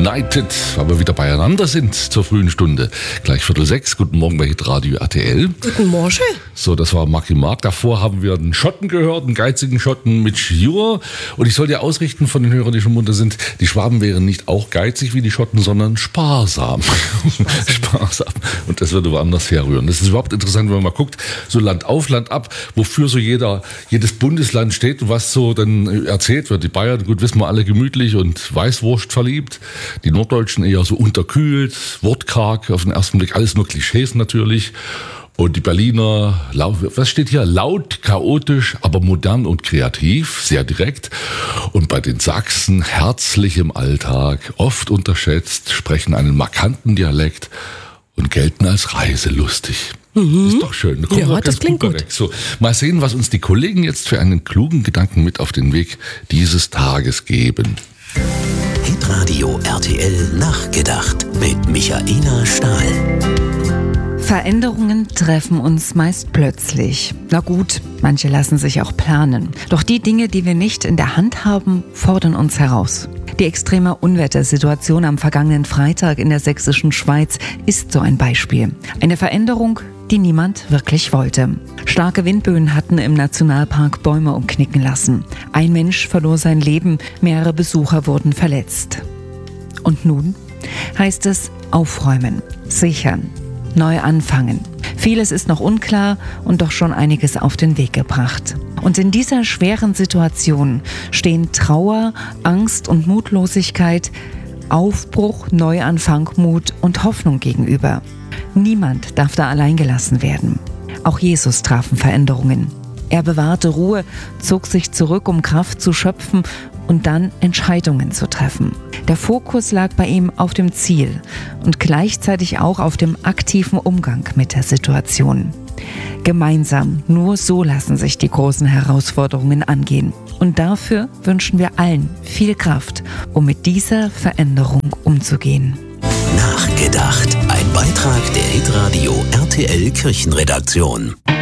United, weil wir wieder beieinander sind zur frühen Stunde. Gleich 5:45. Guten Morgen bei Hitradio RTL. Guten Morgen. So, das war Marky Mark. Davor haben wir einen Schotten gehört, einen geizigen Schotten mit Jura. Und ich soll dir ausrichten von den Hörern, die schon munter sind, die Schwaben wären nicht auch geizig wie die Schotten, sondern sparsam. Sparsam. Und das würde woanders herrühren. Das ist überhaupt interessant, wenn man mal guckt, so Land auf, Land ab, wofür so jedes Bundesland steht und was so dann erzählt wird. Die Bayern, gut, wissen wir alle, gemütlich und Weißwurst verliebt. Die Norddeutschen eher so unterkühlt, wortkarg auf den ersten Blick, alles nur Klischees natürlich. Und die Berliner, was steht hier? Laut, chaotisch, aber modern und kreativ, sehr direkt. Und bei den Sachsen herzlich im Alltag, oft unterschätzt, sprechen einen markanten Dialekt und gelten als reiselustig. Ist doch schön. Da ja, das klingt gut. Weg. So, mal sehen, was uns die Kollegen jetzt für einen klugen Gedanken mit auf den Weg dieses Tages geben. Hitradio RTL Nachgedacht mit Michaela Stahl. Veränderungen treffen uns meist plötzlich. Na gut, manche lassen sich auch planen. Doch die Dinge, die wir nicht in der Hand haben, fordern uns heraus. Die extreme Unwettersituation am vergangenen Freitag in der sächsischen Schweiz ist so ein Beispiel. Eine Veränderung, die niemand wirklich wollte. Starke Windböen hatten im Nationalpark Bäume umknicken lassen. Ein Mensch verlor sein Leben, mehrere Besucher wurden verletzt. Und nun heißt es aufräumen, sichern, neu anfangen. Vieles ist noch unklar und doch schon einiges auf den Weg gebracht. Und in dieser schweren Situation stehen Trauer, Angst und Mutlosigkeit, Aufbruch, Neuanfang, Mut und Hoffnung gegenüber. Niemand darf da allein gelassen werden. Auch Jesus trafen Veränderungen. Er bewahrte Ruhe, zog sich zurück, um Kraft zu schöpfen und dann Entscheidungen zu treffen. Der Fokus lag bei ihm auf dem Ziel und gleichzeitig auch auf dem aktiven Umgang mit der Situation. Gemeinsam, nur so lassen sich die großen Herausforderungen angehen. Und dafür wünschen wir allen viel Kraft, um mit dieser Veränderung umzugehen. Nachgedacht. Ein Beitrag der Hitradio RTL Kirchenredaktion.